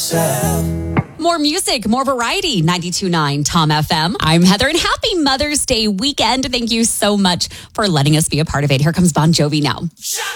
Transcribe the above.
More music, more variety. 92.9 Tom FM. I'm Heather, and happy Mother's Day weekend. Thank you so much for letting us be a part of it. Here comes Bon Jovi now.